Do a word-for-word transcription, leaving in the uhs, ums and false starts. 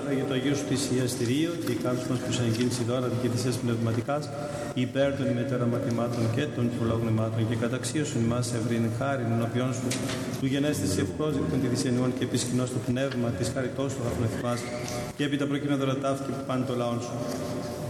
Πάτρα, για το Αγίο σου θυσιαστηρίο και η κάρτους μας που σε εγκίνηση δώρα και θυσίας πνευματικάς, υπέρ των ημετέρων μαθημάτων και των προλόγνωμάτων και καταξίωσον ημάς ευρύν χάριν ενώπιον σου, του γενέστης ευπρόσδεκτον τη θυσιανιών και επισκηνώς το πνεύμα της χαριτός του αγαπνευκάς και επί τα προκειμένου δωρατάφ και πάνε το λαόν σου.